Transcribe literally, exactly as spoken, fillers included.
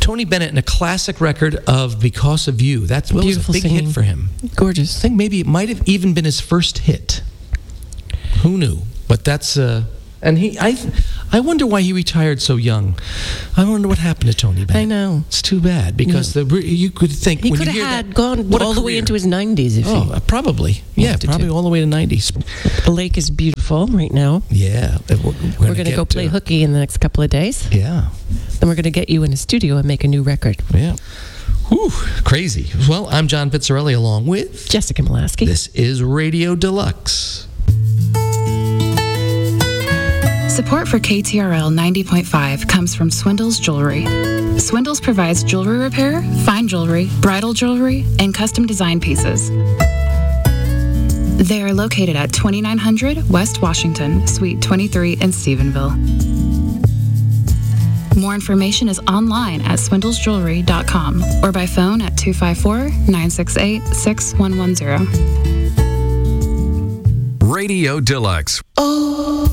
Tony Bennett and a classic record of Because of You. That's what was a Beautiful big singing. hit for him. Gorgeous. I think maybe it might have even been his first hit. Who knew? But that's uh, and he. I, I wonder why he retired so young. I wonder what happened to Tony Bennett. I know. It's too bad because the you could think He when could you have hear had that, gone what a all the way career. into his nineties if Oh, he uh, probably. Yeah, wanted probably to. all the way to nineties. The lake is beautiful right now. Yeah, we're, we're We're going to go play hooky in the next couple of days. Yeah, Then we're going to get you in a studio and make a new record. yeah. Whew, crazy. Well, I'm John Pizzarelli along with Jessica Molaski. This is Radio Deluxe. Support for K T R L ninety point five comes from Swindles Jewelry. Swindles provides jewelry repair, fine jewelry, bridal jewelry, and custom design pieces. They are located at twenty-nine hundred West Washington, Suite twenty-three in Stephenville. More information is online at swindles jewelry dot com or by phone at two five four, nine six eight, six one one zero. Radio Deluxe. Oh.